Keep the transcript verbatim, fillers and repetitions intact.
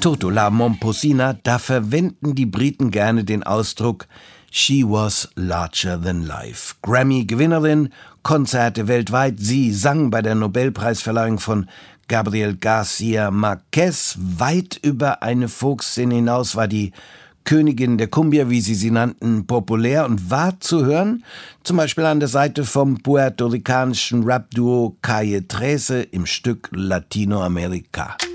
Toto la Momposina, da verwenden die Briten gerne den Ausdruck She was larger than life. Grammy-Gewinnerin, Konzerte weltweit. Sie sang bei der Nobelpreisverleihung von Gabriel García Márquez. Weit über eine Folkszene hinaus war die Königin der Cumbia, wie sie sie nannten, populär und war zu hören, zum Beispiel an der Seite vom puerto-ricanischen Rap-Duo Calle trece im Stück Latinoamerika.